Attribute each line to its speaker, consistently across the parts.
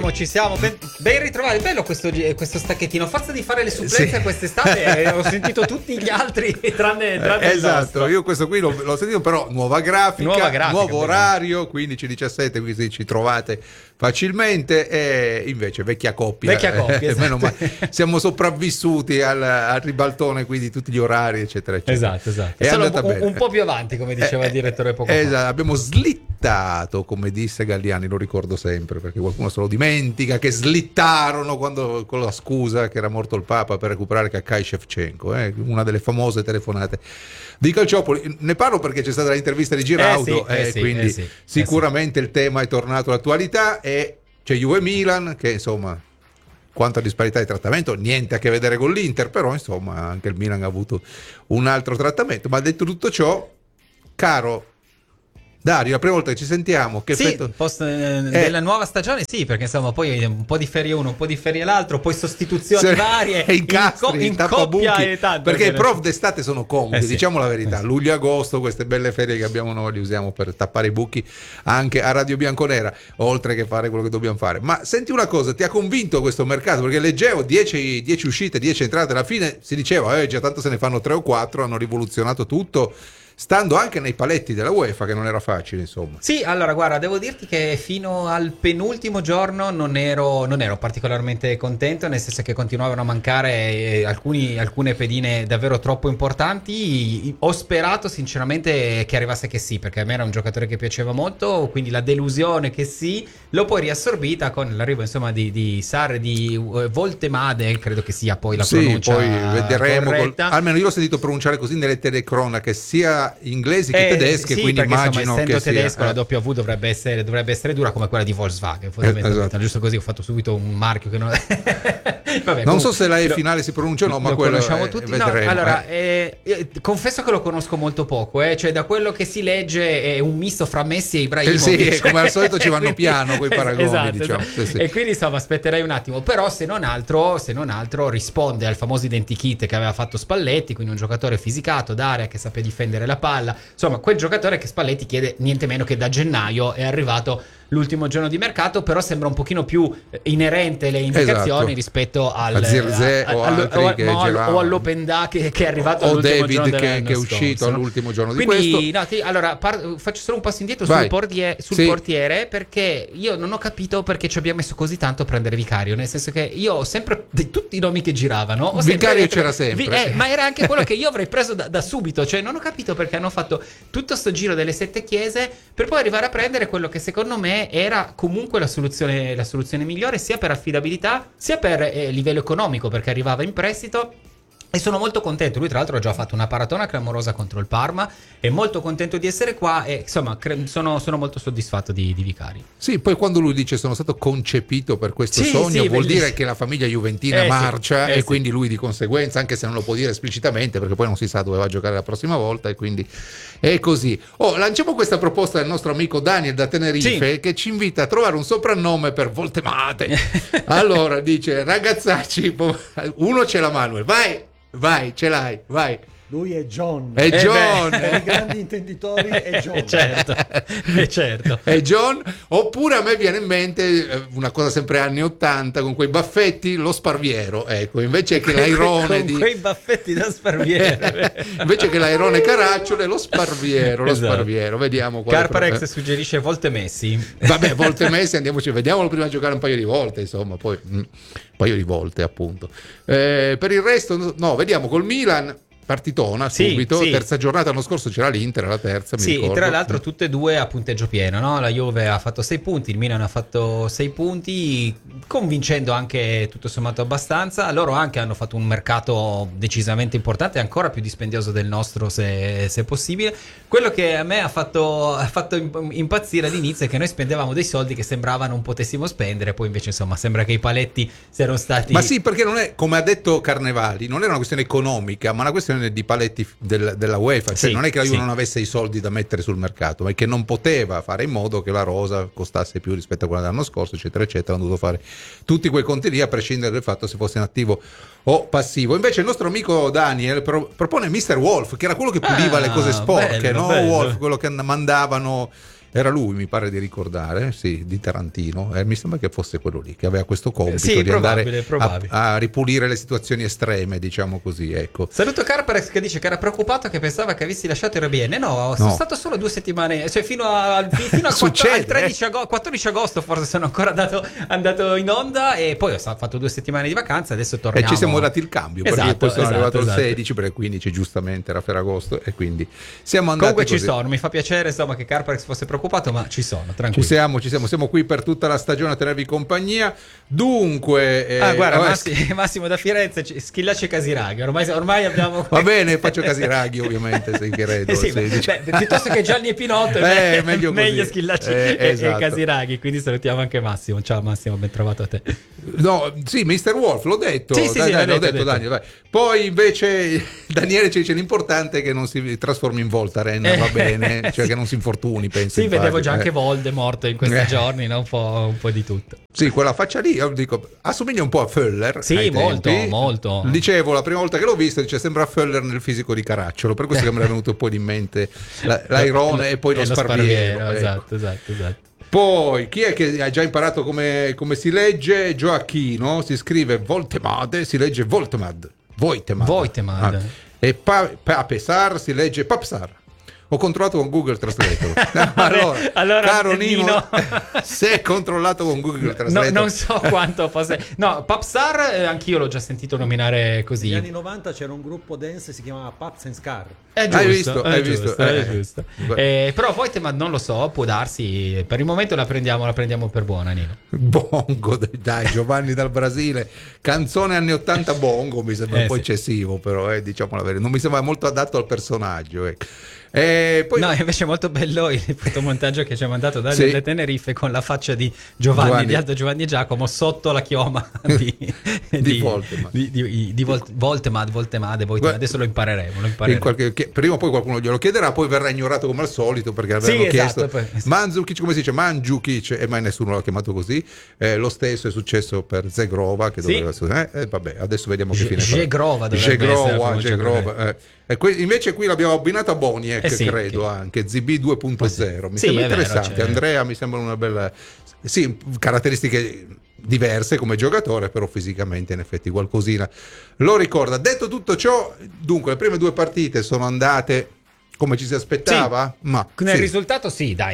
Speaker 1: siamo. Ben ritrovati. Bello questo stacchettino. A forza di fare le supplenze quest'estate ho sentito tutti gli altri tranne
Speaker 2: esatto, io questo qui l'ho sentito, però nuova grafica nuovo orario, 15-17, quindi ci trovate facilmente. E invece vecchia coppia,
Speaker 1: esatto.
Speaker 2: Meno male, siamo sopravvissuti al ribaltone, quindi tutti gli orari eccetera eccetera.
Speaker 1: Esatto.
Speaker 2: È andata bene.
Speaker 1: Un po' più avanti, come diceva il direttore poco fa.
Speaker 2: Abbiamo slittato, come disse Galliani, lo ricordo sempre perché qualcuno se lo dimentica, che slittarono quando, con la scusa che era morto il Papa, per recuperare Kakai Shevchenko, una delle famose telefonate di Calciopoli. Ne parlo perché c'è stata l'intervista di Giraudo, quindi sicuramente il tema è tornato all'attualità, e c'è Juve Milan che insomma, quanto a disparità di trattamento, niente a che vedere con l'Inter, però insomma anche il Milan ha avuto un altro trattamento. Ma detto tutto ciò, caro Dario, la prima volta che ci sentiamo, che effetto...
Speaker 1: post della nuova stagione, sì, perché insomma poi un po' di ferie uno, un po' di ferie l'altro, poi sostituzioni varie,
Speaker 2: incastri,
Speaker 1: in coppia e tanto,
Speaker 2: perché i prof d'estate sono comodi, diciamo la verità. Luglio e agosto, queste belle ferie che abbiamo noi, li usiamo per tappare i buchi anche a Radio Bianconera, oltre che fare quello che dobbiamo fare. Ma senti una cosa, ti ha convinto questo mercato? Perché leggevo 10 uscite, 10 entrate, alla fine si diceva già tanto se ne fanno 3 o 4, hanno rivoluzionato tutto, stando anche nei paletti della UEFA, che non era facile, insomma.
Speaker 1: Sì, allora guarda, devo dirti che fino al penultimo giorno non ero particolarmente contento, nel senso che continuavano a mancare alcune pedine davvero troppo importanti. Ho sperato sinceramente che arrivasse che sì, perché a me era un giocatore che piaceva molto, quindi la delusione che sì l'ho poi riassorbita con l'arrivo insomma di Sarri, di Voltemade, credo che sia poi la pronuncia
Speaker 2: poi vedremo almeno io l'ho sentito pronunciare così nelle telecronache, sia inglesi che tedesche,
Speaker 1: sì,
Speaker 2: quindi
Speaker 1: perché,
Speaker 2: immagino
Speaker 1: insomma,
Speaker 2: che
Speaker 1: tedesco
Speaker 2: sia,
Speaker 1: la W dovrebbe essere dura come quella di Volkswagen,
Speaker 2: esatto.
Speaker 1: Giusto così ho fatto subito un marchio che non vabbè,
Speaker 2: non so se la E finale si pronuncia o no, ma quello
Speaker 1: conosciamo tutti.
Speaker 2: vedremo.
Speaker 1: No, allora confesso che lo conosco molto poco, cioè da quello che si legge è un misto fra Messi e Ibrahimovic,
Speaker 2: sì, come al solito ci vanno piano quei paragoni,
Speaker 1: esatto,
Speaker 2: diciamo. Sì.
Speaker 1: E quindi insomma aspetterei un attimo, però se non altro risponde al famoso identikit che aveva fatto Spalletti, quindi un giocatore fisicato d'area che sappia difendere la palla, insomma quel giocatore che Spalletti chiede niente meno che da gennaio. È arrivato l'ultimo giorno di mercato, però sembra un pochino più inerente le indicazioni rispetto al
Speaker 2: Zirze o
Speaker 1: all'Openda che è arrivato
Speaker 2: o
Speaker 1: all'ultimo
Speaker 2: David
Speaker 1: giorno
Speaker 2: che è uscito all'ultimo giorno di
Speaker 1: quindi,
Speaker 2: questo.
Speaker 1: Allora faccio solo un passo indietro sul portiere, perché io non ho capito perché ci abbiamo messo così tanto a prendere Vicario, nel senso che io ho sempre di tutti i nomi che giravano
Speaker 2: Vicario c'era sempre,
Speaker 1: ma era anche quello che io avrei preso da subito, cioè non ho capito perché hanno fatto tutto sto giro delle 7 chiese per poi arrivare a prendere quello che secondo me era comunque la soluzione migliore, sia per affidabilità sia per livello economico, perché arrivava in prestito. E sono molto contento, lui tra l'altro ha già fatto una paratona clamorosa contro il Parma, è molto contento di essere qua e insomma sono molto soddisfatto di Vicari.
Speaker 2: Sì, poi quando lui dice sono stato concepito per questo sogno, vuol dire che la famiglia juventina marcia e quindi lui di conseguenza, anche se non lo può dire esplicitamente perché poi non si sa dove va a giocare la prossima volta, e quindi è così. Lanciamo questa proposta del nostro amico Daniel da Tenerife, che ci invita a trovare un soprannome per Voltemate. Allora dice: ragazzacci, uno c'è la Manuel, vai, ce l'hai, vai.
Speaker 3: Lui è John.
Speaker 2: È John.
Speaker 3: Per i grandi intenditori è John.
Speaker 1: certo.
Speaker 2: È John. Oppure a me viene in mente una cosa sempre anni 80, con quei baffetti, lo Sparviero. Ecco, invece che l'airone
Speaker 1: con quei baffetti da Sparviero.
Speaker 2: invece che l'airone Caracciole, lo Sparviero. Sparviero. Vediamo quale
Speaker 1: Carparex suggerisce volte Messi.
Speaker 2: Vabbè, volte Messi, andiamoci, vediamolo prima giocare un paio di volte, insomma, poi un paio di volte, appunto. Per il resto, no, vediamo col Milan. Partitona subito, terza giornata, l'anno scorso c'era l'Inter, la terza, mi ricordo.
Speaker 1: Tra l'altro tutte e due a punteggio pieno, no? La Juve ha fatto 6 punti, il Milan ha fatto 6 punti, convincendo anche tutto sommato abbastanza. Loro anche hanno fatto un mercato decisamente importante, ancora più dispendioso del nostro se possibile. Quello che a me ha fatto impazzire all'inizio è che noi spendevamo dei soldi che sembrava non potessimo spendere, poi invece insomma sembra che i paletti siano stati...
Speaker 2: Ma sì, perché non è, come ha detto Carnevali, non era una questione economica, ma una questione di paletti della UEFA, cioè non è che la Juve non avesse i soldi da mettere sul mercato, ma è che non poteva fare in modo che la rosa costasse più rispetto a quella dell'anno scorso, eccetera eccetera. Hanno dovuto fare tutti quei conti lì, a prescindere dal fatto se fosse in attivo o passivo. Invece il nostro amico Daniel propone Mr. Wolf, che era quello che puliva le cose sporche,
Speaker 1: bello,
Speaker 2: no?
Speaker 1: bello.
Speaker 2: Wolf, quello che mandavano Era lui, mi pare di ricordare, sì, di Tarantino, mi sembra che fosse quello lì che aveva questo compito
Speaker 1: Sì,
Speaker 2: di andare
Speaker 1: probabile.
Speaker 2: a ripulire le situazioni estreme, diciamo così, ecco.
Speaker 1: Saluto Carparex che dice che era preoccupato, che pensava che avessi lasciato RBN. No, sono stato solo 2 settimane, cioè fino al
Speaker 2: Succede,
Speaker 1: 14 agosto forse sono ancora andato in onda, e poi ho fatto 2 settimane di vacanza, adesso torniamo.
Speaker 2: E ci siamo dati il cambio, perché
Speaker 1: Esatto,
Speaker 2: poi sono arrivato il
Speaker 1: esatto.
Speaker 2: 16, perché il 15 giustamente era Ferragosto, e quindi siamo andati
Speaker 1: Comunque
Speaker 2: così.
Speaker 1: ci sono, mi fa piacere insomma che Carparex fosse preoccupato, ma ci sono, tranquillo.
Speaker 2: Siamo qui per tutta la stagione a tenervi compagnia. Dunque,
Speaker 1: guarda, Massimo da Firenze, Schillaci e Casiraghi. Ormai abbiamo.
Speaker 2: Va bene, faccio Casiraghi, ovviamente, se credo.
Speaker 1: Sì, piuttosto che Gianni e Pinotto,
Speaker 2: meglio
Speaker 1: Schillaci
Speaker 2: esatto.
Speaker 1: e Casiraghi. Quindi salutiamo anche Massimo. Ciao Massimo, ben trovato a te.
Speaker 2: No, sì, Mr. Wolf, l'ho detto.
Speaker 1: Sì,
Speaker 2: L'ho detto. Daniele, vai. Poi invece Daniele ci dice l'importante è che non si trasformi in Voltaren, va bene, cioè
Speaker 1: sì.
Speaker 2: che non si infortuni, penso.
Speaker 1: Sì,
Speaker 2: infatti.
Speaker 1: vedevo già anche Voldemort in questi giorni, no? un po' di tutto.
Speaker 2: Sì, quella faccia lì, io dico, assomiglia un po' a Föller.
Speaker 1: Sì,
Speaker 2: ai
Speaker 1: molto,
Speaker 2: tempi.
Speaker 1: molto.
Speaker 2: Dicevo, la prima volta che l'ho visto, dice, sembra Föller nel fisico di Caracciolo, per questo che mi era venuto poi in mente l'Airone e poi lo Sparviero. Ecco.
Speaker 1: Esatto.
Speaker 2: Poi, chi è che ha già imparato come si legge? Gioacchino, si scrive Voltemade, si legge Voltemad.
Speaker 1: Voitemad.
Speaker 2: E Papesar si legge Papsar. Ho controllato con Google Translator. allora caro Nino, se è controllato con Google Translator.
Speaker 1: Non so quanto fosse. No, Papsar, anch'io l'ho già sentito nominare così.
Speaker 3: Negli anni 90 c'era un gruppo dance, si chiamava Paps and Scar.
Speaker 1: È giusto,
Speaker 2: Hai visto?
Speaker 1: È giusto. Però Voitemad non lo so, può darsi. Per il momento la prendiamo per buona, Nino.
Speaker 2: Bongo, dai, Giovanni dal Brasile. Canzone anni 80 bongo, mi sembra un po' eccessivo, però diciamo la verità. Non mi sembra molto adatto al personaggio, ecco. Poi...
Speaker 1: No, invece è molto bello il fotomontaggio che ci ha mandato Davide Tenerife con la faccia di Giovanni di Aldo Giovanni e Giacomo sotto la chioma di Voltemad. Adesso lo impareremo.
Speaker 2: Prima o poi qualcuno glielo chiederà, poi verrà ignorato come al solito perché avevano chiesto Mandzukic, come si dice? Mandzukic, e mai nessuno l'ha chiamato così. Lo stesso è successo per Zegrova, che doveva vabbè, adesso vediamo che fine
Speaker 1: Zegrova.
Speaker 2: Invece qui l'abbiamo abbinato a Boniek, credo anche ZB 2.0. Mi sembra interessante.
Speaker 1: Vero,
Speaker 2: Andrea mi sembra una bella, caratteristiche diverse come giocatore, però fisicamente in effetti qualcosina lo ricorda. Detto tutto ciò, dunque le prime 2 partite sono andate come ci si aspettava?
Speaker 1: Sì. Nel risultato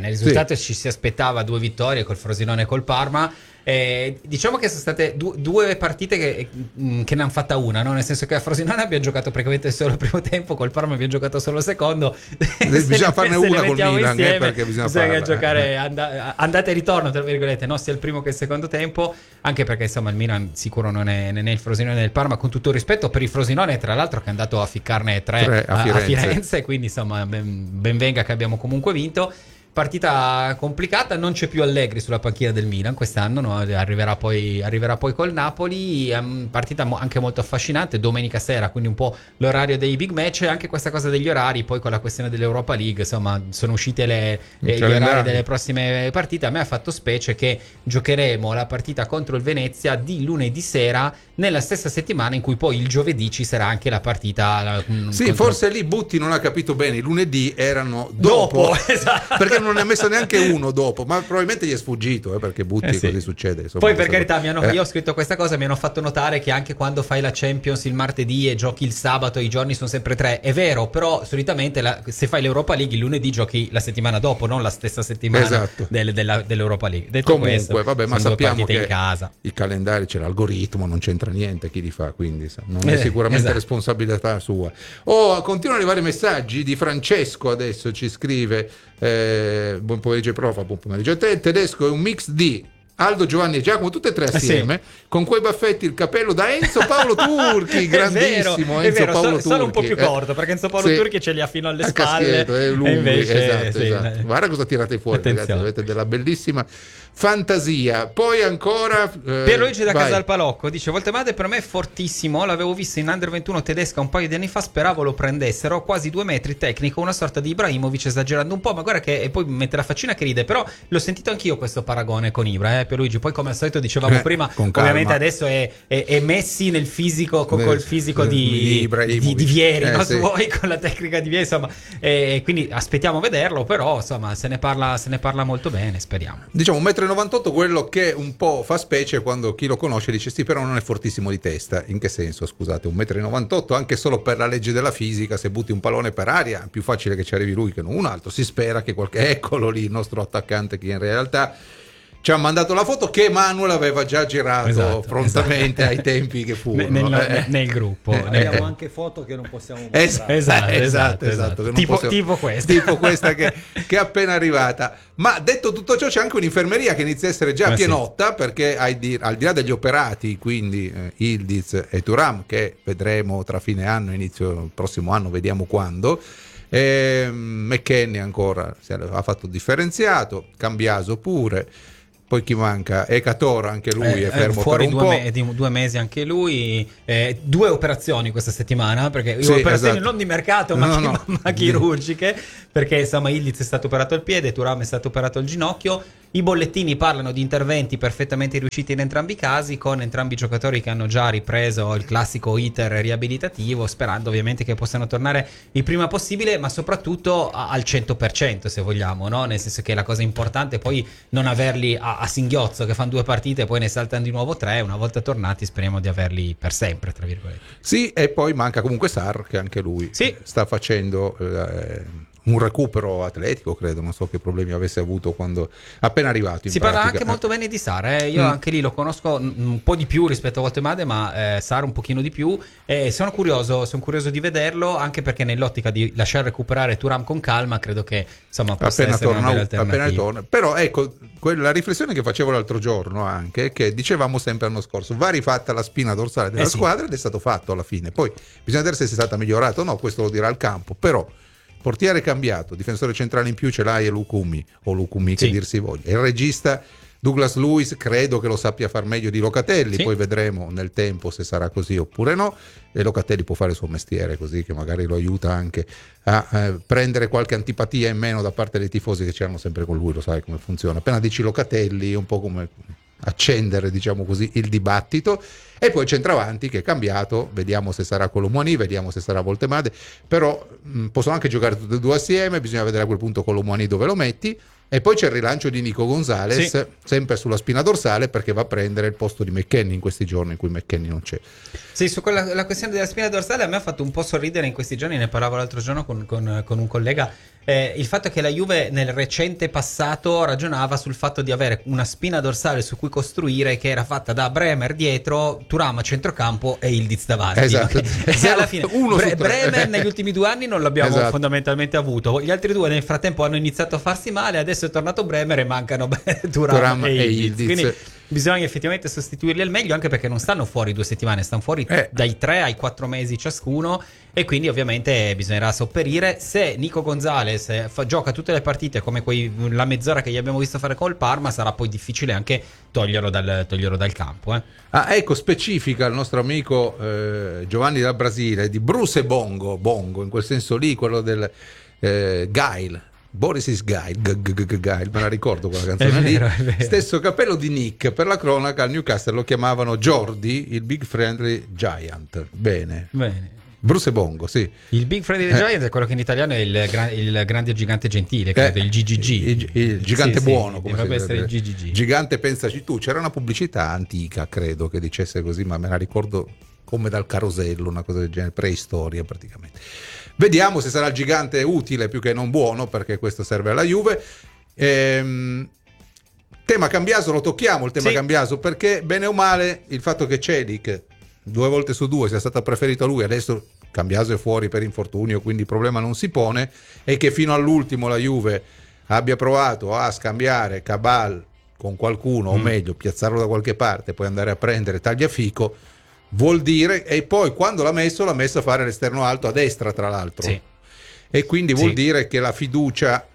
Speaker 1: ci si aspettava 2 vittorie col Frosinone e col Parma. Diciamo che sono state 2 partite che ne hanno fatta una, no? Nel senso che a Frosinone abbiamo giocato praticamente solo il primo tempo, col Parma abbiamo giocato solo il secondo.
Speaker 2: Bisogna farne una col Milan, perché bisogna
Speaker 1: giocare andata e ritorno, tra virgolette, no? Sia il primo che il secondo tempo, anche perché insomma il Milan sicuro non è né il Frosinone né il Parma, con tutto il rispetto per il Frosinone, tra l'altro, che è andato a ficcarne 3 a Firenze, quindi insomma ben venga che abbiamo comunque vinto. Partita complicata, non c'è più Allegri sulla panchina del Milan quest'anno, no? arriverà poi col Napoli. Partita anche molto affascinante, domenica sera, quindi un po' l'orario dei big match. Anche questa cosa degli orari, poi con la questione dell'Europa League, insomma sono uscite gli orari delle prossime partite. A me ha fatto specie che giocheremo la partita contro il Venezia di lunedì sera, nella stessa settimana in cui poi il giovedì ci sarà anche la partita.
Speaker 2: Forse lì Butti non ha capito bene, i lunedì erano dopo.
Speaker 1: Esatto.
Speaker 2: Perché non ne ha messo neanche uno dopo, ma probabilmente gli è sfuggito, perché Butti così succede. Insomma,
Speaker 1: poi per carità, io ho scritto questa cosa, mi hanno fatto notare che anche quando fai la Champions il martedì e giochi il sabato, i giorni sono sempre 3. È vero, però solitamente se fai l'Europa League il lunedì giochi la settimana dopo, non la stessa settimana dell'Europa League. Detto
Speaker 2: comunque,
Speaker 1: questo,
Speaker 2: vabbè, ma sappiamo che
Speaker 1: in casa.
Speaker 2: il calendario c'è l'algoritmo, non c'entra niente chi li fa, quindi non è sicuramente responsabilità sua. Continuano ad arrivare messaggi di Francesco, adesso ci scrive buon pomeriggio prof, buon pomeriggio a te. Tedesco è un mix di Aldo, Giovanni e Giacomo, tutte e 3 assieme, con quei baffetti, il capello da Enzo Paolo Turchi, grandissimo.
Speaker 1: È vero,
Speaker 2: Paolo Turchi,
Speaker 1: solo un po' più corto, perché Enzo Paolo Turchi ce li ha fino alle spalle.
Speaker 2: È lungo,
Speaker 1: invece,
Speaker 2: esatto. Guarda cosa tirate fuori, ragazzi, avete della bellissima fantasia. Poi ancora
Speaker 1: Pierluigi da
Speaker 2: vai.
Speaker 1: Casalpalocco dice: Voltemade per me è fortissimo, l'avevo visto in Under 21 tedesca un paio di anni fa, speravo lo prendessero, quasi 2 metri, tecnico, una sorta di Ibrahimovic, esagerando un po', ma guarda che, e poi mette la faccina che ride, però l'ho sentito anch'io questo paragone con Ibra, Pierluigi. Poi come al solito dicevamo prima,
Speaker 2: con calma.
Speaker 1: ovviamente adesso è Messi nel fisico, col fisico di Vieri, no?
Speaker 2: sì.
Speaker 1: Vuoi, con la tecnica di Vieri, insomma, quindi aspettiamo a vederlo, però insomma se ne parla molto bene, speriamo.
Speaker 2: Diciamo 1,98 m, quello che un po' fa specie quando chi lo conosce dice sì, però non è fortissimo di testa. In che senso, scusate? 1,98 m, anche solo per la legge della fisica, se butti un pallone per aria è più facile che ci arrivi lui che non un altro. Si spera che eccolo lì il nostro attaccante, che in realtà ci ha mandato la foto che Manuel aveva già girato prontamente ai tempi che furono
Speaker 1: nel gruppo.
Speaker 3: Abbiamo anche foto che non possiamo mostrare.
Speaker 2: Esatto.
Speaker 1: Tipo
Speaker 2: questa che è appena arrivata. Ma detto tutto ciò, c'è anche un'infermeria che inizia a essere già pienotta, perché al di là degli operati, quindi Yildiz e Thuram, che vedremo tra fine anno, inizio prossimo anno, vediamo quando. McKennie ancora ha fatto differenziato, Cambiaso pure. Poi chi manca? Ecator, anche lui è fermo
Speaker 1: fuori
Speaker 2: per un po'.
Speaker 1: 2 mesi anche lui. 2 operazioni questa settimana, perché operazioni non di mercato ma chirurgiche, perché insomma Yildiz è stato operato al piede, Thuram è stato operato al ginocchio. I bollettini parlano di interventi perfettamente riusciti in entrambi i casi, con entrambi i giocatori che hanno già ripreso il classico iter riabilitativo, sperando ovviamente che possano tornare il prima possibile, ma soprattutto al 100%, se vogliamo, no? Nel senso che la cosa importante è poi non averli a singhiozzo, che fanno 2 partite e poi ne saltano di nuovo 3. Una volta tornati speriamo di averli per sempre, tra virgolette.
Speaker 2: Sì, e poi manca comunque Sarr, che anche lui sta facendo un recupero atletico, credo, non so che problemi avesse avuto quando appena arrivato in
Speaker 1: si
Speaker 2: pratica.
Speaker 1: parla anche molto bene di Sarr, io anche lì lo conosco un po' di più rispetto a Voltemade, ma Sarr un pochino di più, sono curioso di vederlo, anche perché nell'ottica di lasciare recuperare Thuram con calma credo che insomma possa essere una bella alternativa.
Speaker 2: Appena torna. Però ecco, la riflessione che facevo l'altro giorno anche, che dicevamo sempre l'anno scorso, va rifatta la spina dorsale della squadra, ed è stato fatto alla fine. Poi bisogna vedere se è stata migliorata o no, questo lo dirà il campo, però portiere cambiato, difensore centrale in più ce l'hai, e Lukumi che dir si voglia. Il regista Douglas Luiz credo che lo sappia far meglio di Locatelli, poi vedremo nel tempo se sarà così oppure no, e Locatelli può fare il suo mestiere così, che magari lo aiuta anche a prendere qualche antipatia in meno da parte dei tifosi che ci hanno sempre con lui, lo sai come funziona. Appena dici Locatelli è un po' come accendere, diciamo così, il dibattito. E poi centravanti che è cambiato, vediamo se sarà Colomouani, vediamo se sarà Voltemade, però possono anche giocare tutti e due assieme, bisogna vedere a quel punto Colomouani dove lo metti. E poi c'è il rilancio di Nico Gonzalez, sempre sulla spina dorsale, perché va a prendere il posto di McKennie in questi giorni in cui McKennie non c'è.
Speaker 1: Sì, su la questione della spina dorsale a me ha fatto un po' sorridere in questi giorni, ne parlavo l'altro giorno con un collega, il fatto che la Juve nel recente passato ragionava sul fatto di avere una spina dorsale su cui costruire, che era fatta da Bremer dietro, Thuram a centrocampo e Yildiz davanti.
Speaker 2: Esatto.
Speaker 1: E alla fine Bremer negli ultimi 2 anni non l'abbiamo fondamentalmente avuto, gli altri 2 nel frattempo hanno iniziato a farsi male, adesso è tornato Bremer e mancano Thuram e Yildiz. Quindi bisogna effettivamente sostituirli al meglio, anche perché non stanno fuori 2 settimane, stanno fuori dai 3 ai 4 mesi ciascuno, e quindi ovviamente bisognerà sopperire. Se Nico Gonzalez gioca tutte le partite come la mezz'ora che gli abbiamo visto fare col Parma, sarà poi difficile anche toglierlo dal campo.
Speaker 2: Ecco, specifica il nostro amico Giovanni dal Brasile di Bruce Bongo, in quel senso lì, quello del Gail. Boris is Guile, me la ricordo quella canzone lì. Stesso capello di Nick, per la cronaca al Newcastle lo chiamavano Jordi, il Big Friendly Giant. Bene. Bruce Bongo, sì.
Speaker 1: Il Big Friendly Giant è quello che in italiano è il grande gigante gentile, credo, il GGG.
Speaker 2: Il gigante buono, come
Speaker 1: dovrebbe essere il GGG.
Speaker 2: Gigante pensaci tu, c'era una pubblicità antica, credo, che dicesse così, ma me la ricordo come dal carosello, una cosa del genere, preistoria praticamente. Vediamo se sarà il gigante utile più che non buono, perché questo serve alla Juve. Tema Cambiaso lo tocchiamo, il tema Cambiaso, perché bene o male il fatto che Celik 2 volte su 2 sia stato preferito a lui, adesso Cambiaso è fuori per infortunio, quindi il problema non si pone, e che fino all'ultimo la Juve abbia provato a scambiare Cabal con qualcuno, o meglio piazzarlo da qualche parte, poi andare a prendere Tagliafico, vuol dire, e poi quando l'ha messo a fare l'esterno alto a destra, tra l'altro, e quindi vuol dire che la fiducia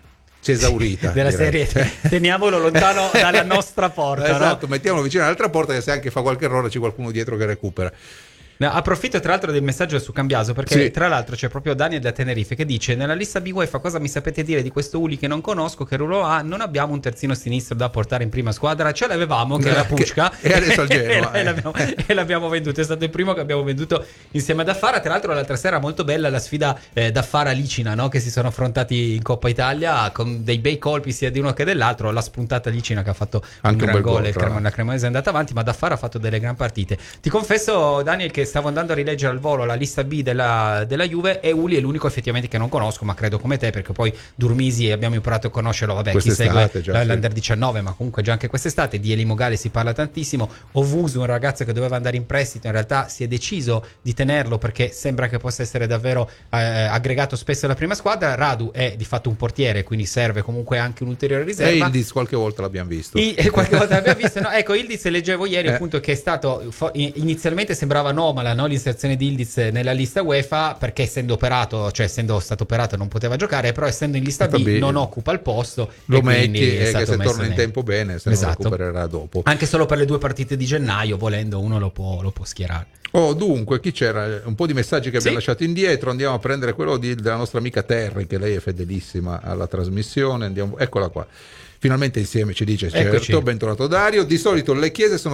Speaker 2: si è esaurita.
Speaker 1: Della
Speaker 2: direi.
Speaker 1: serie, teniamolo lontano dalla nostra porta.
Speaker 2: Esatto,
Speaker 1: no?
Speaker 2: mettiamolo vicino all'altra porta, che se anche fa qualche errore c'è qualcuno dietro che recupera.
Speaker 1: No, approfitto tra l'altro del messaggio su Cambiaso, perché
Speaker 2: Sì.
Speaker 1: tra l'altro c'è proprio Daniel da Tenerife che dice: nella lista B UEFA cosa mi sapete dire di questo Uli che non conosco, che ruolo ha? Non abbiamo un terzino sinistro da portare in prima squadra, ce l'avevamo che era Pucca
Speaker 2: e adesso al Genoa,
Speaker 1: e l'abbiamo venduto, è stato il primo che abbiamo venduto insieme a Daffara. Tra l'altro l'altra sera molto bella la sfida Daffara-Licina, no? Che si sono affrontati in Coppa Italia con dei bei colpi sia di uno che dell'altro, la spuntata Licina che ha fatto
Speaker 2: anche
Speaker 1: un gran gol, la
Speaker 2: la
Speaker 1: Cremonese è andata avanti, ma Daffara ha fatto delle gran partite. Ti confesso, Daniel, che stavo andando a rileggere al volo la lista B della Juve e Uli è l'unico effettivamente che non conosco, ma credo come te, perché poi Durmisi abbiamo imparato a conoscerlo, vabbè, chi segue l'Under 19, ma comunque già anche quest'estate. Di Eli Mogale si parla tantissimo. Ovusu, un ragazzo che doveva andare in prestito, in realtà si è deciso di tenerlo perché sembra che possa essere davvero aggregato spesso alla prima squadra. Radu è di fatto un portiere, quindi serve comunque anche un'ulteriore riserva.
Speaker 2: E Ildiz qualche volta l'abbiamo visto.
Speaker 1: Qualche volta l'abbiamo visto, no? Ecco, Ildiz leggevo ieri appunto che è stato inizialmente sembrava anomala, no? L'inserzione di Ildiz nella lista UEFA, perché essendo stato operato non poteva giocare, però essendo in lista B non occupa il posto,
Speaker 2: lo metti che se torna in tempo bene, se
Speaker 1: esatto.
Speaker 2: non recupererà dopo,
Speaker 1: anche solo per le 2 partite di gennaio, volendo uno lo può schierare.
Speaker 2: Dunque, chi c'era? Un po' di messaggi che abbiamo lasciato indietro. Andiamo a prendere quello della nostra amica Terry, che lei è fedelissima alla trasmissione. Eccola qua. Finalmente insieme, ci dice. Certo, bentornato Dario. Di solito le chiese sono